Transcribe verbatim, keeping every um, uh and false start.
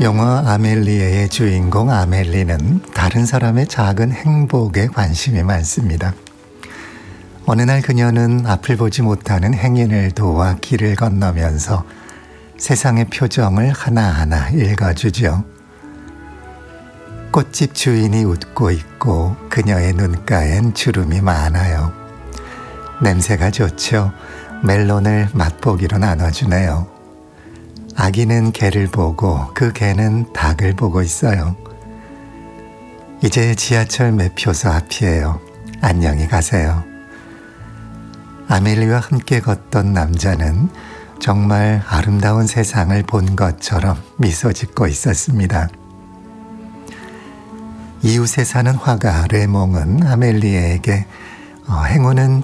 영화 아멜리에의 주인공 아멜리는 다른 사람의 작은 행복에 관심이 많습니다. 어느 날 그녀는 앞을 보지 못하는 행인을 도와 길을 건너면서 세상의 표정을 하나하나 읽어주죠. 꽃집 주인이 웃고 있고 그녀의 눈가엔 주름이 많아요. 냄새가 좋죠. 멜론을 맛보기로 나눠주네요. 아기는 개를 보고 그 개는 닭을 보고 있어요. 이제 지하철 매표소 앞이에요. 안녕히 가세요. 아멜리와 함께 걷던 남자는 정말 아름다운 세상을 본 것처럼 미소 짓고 있었습니다. 이웃에 사는 화가 레몽은 아멜리에게 어, 행운은